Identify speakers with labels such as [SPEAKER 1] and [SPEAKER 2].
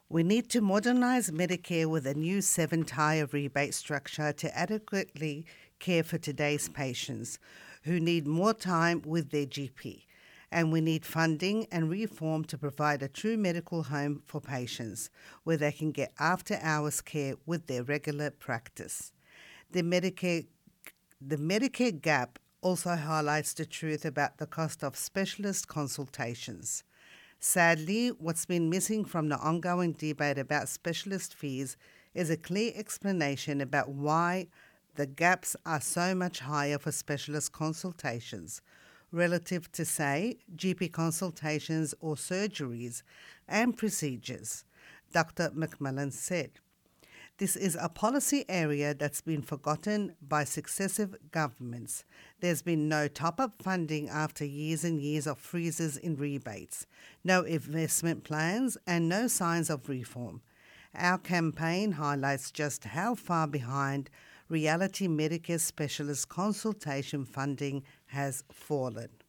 [SPEAKER 1] We need to modernise Medicare with a new 7-tier rebate structure to adequately care for today's patients who need more time with their GP. And we need funding and reform to provide a true medical home for patients where they can get after-hours care with their regular practice. The Medicare gap also highlights the truth about the cost of specialist consultations. Sadly, what's been missing from the ongoing debate about specialist fees is a clear explanation about why the gaps are so much higher for specialist consultations relative to, say, GP consultations or surgeries and procedures, Dr. McMillan said. This is a policy area that's been forgotten by successive governments. There's been no top-up funding after years and years of freezes in rebates, no investment plans, and no signs of reform. Our campaign highlights just how far behind reality Medicare specialist consultation funding has fallen.